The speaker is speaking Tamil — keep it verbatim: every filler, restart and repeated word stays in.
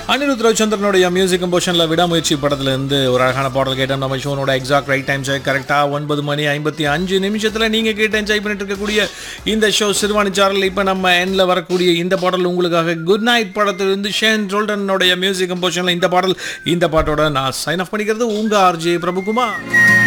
அனிருத் ரவிச்சந்திரனுடைய மியூசிக் கம்போஷனில் விடாமுயற்சி படத்துலேருந்து ஒரு அழகான பாடல் கேட்டோம். நம்ம ஷோனோட எக்ஸாக்ட் ரைட் டைம் செக் கரெக்டாக ஒன்பது மணி ஐம்பத்தி அஞ்சு நிமிஷத்தில் நீங்கள் கேட்டு என்ஜாய் பண்ணிட்டு இருக்கக்கூடிய இந்த ஷோ சிறுவாணி சாரல். இப்போ நம்ம எண்ணில் வரக்கூடிய இந்த பாடல் உங்களுக்காக குட் நைட் படத்திலிருந்து ஷேன் ஜோல்டனுடைய மியூசிக் கம்போஷனில் இந்த பாடல். இந்த பாட்டோட நான் சைன் ஆஃப் பண்ணிக்கிறது உங்கள் ஆர்ஜே பிரபுகுமார்.